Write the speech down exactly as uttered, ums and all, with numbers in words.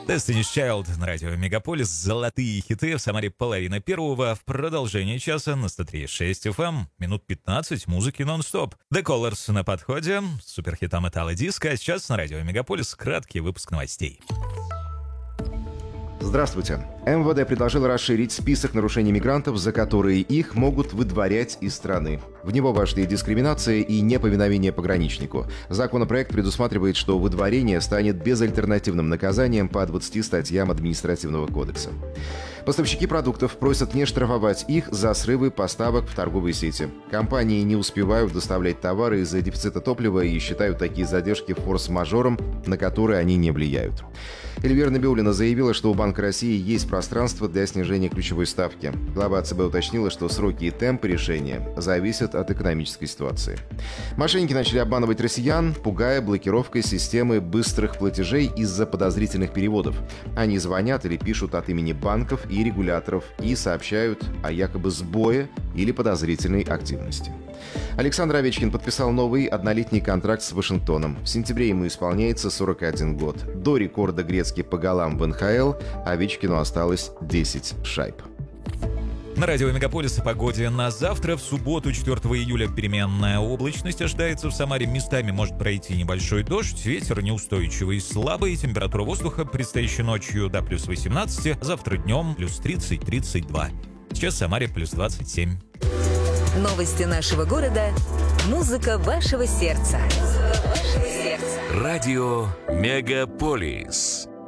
Destiny's Child на радио Мегаполис. Золотые хиты в Самаре половина первого. В продолжение часа на сто три и шесть эф эм. Минут пятнадцать музыки нон-стоп. The Colors на подходе. Суперхита металла диска. А сейчас на радио Мегаполис краткий выпуск новостей. Здравствуйте. эм вэ дэ предложил расширить список нарушений мигрантов, за которые их могут выдворять из страны. В него вошли дискриминация и неповиновение пограничнику. Законопроект предусматривает, что выдворение станет безальтернативным наказанием по двадцати статьям Административного кодекса. Поставщики продуктов просят не штрафовать их за срывы поставок в торговые сети. Компании не успевают доставлять товары из-за дефицита топлива и считают такие задержки форс-мажором, на которые они не влияют. Эльвира Набиуллина заявила, что у Банка России есть пространство для снижения ключевой ставки. Глава ЦБ уточнила, что сроки и темпы решения зависят от экономической ситуации. Мошенники начали обманывать россиян, пугая блокировкой системы быстрых платежей из-за подозрительных переводов. Они звонят или пишут от имени банков и регуляторов и сообщают о якобы сбое или подозрительной активности. Александр Овечкин подписал новый однолетний контракт с Вашингтоном. В сентябре ему исполняется сорок один год. До рекорда Грецки по голам в эн ха эл Овечкину осталось десять шайб. На радио Мегаполис о погоде на завтра. В субботу, четвёртого июля, переменная облачность ожидается в Самаре. Местами может пройти небольшой дождь. Ветер неустойчивый, слабый. Температура воздуха предстоящей ночью до плюс восемнадцати. Завтра днем плюс тридцать - тридцать два. Сейчас в Самаре плюс двадцать семь. Новости нашего города. Музыка вашего сердца. Радио Мегаполис.